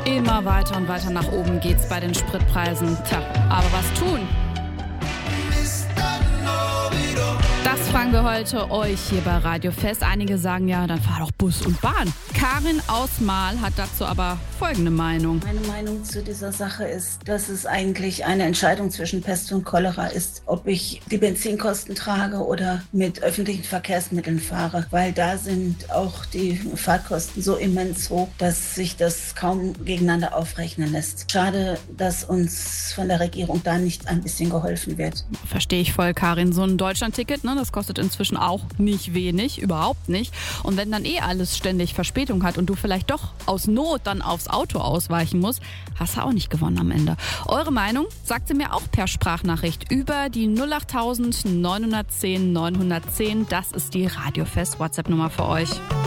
Immer weiter und weiter nach oben geht's bei den Spritpreisen. Tja, aber was tun? Das fragen wir heute euch hier bei Radio Fest. Einige sagen ja, dann fahr doch Bus und Bahn. Karin aus Marl hat dazu aber folgende Meinung. Meine Meinung zu dieser Sache ist, dass es eigentlich eine Entscheidung zwischen Pest und Cholera ist, ob ich die Benzinkosten trage oder mit öffentlichen Verkehrsmitteln fahre. Weil da sind auch die Fahrtkosten so immens hoch, dass sich das kaum gegeneinander aufrechnen lässt. Schade, dass uns von der Regierung da nicht ein bisschen geholfen wird. Verstehe ich voll, Karin. So ein Deutschlandticket, ne, das kostet inzwischen auch nicht wenig, überhaupt nicht. Und wenn dann alles ständig Verspätung hat und du vielleicht doch aus Not dann aufs Auto ausweichen musst, hast du auch nicht gewonnen am Ende. Eure Meinung sagt sie mir auch per Sprachnachricht über die 08000 910 910. Das ist die Radio Fest WhatsApp-Nummer für euch.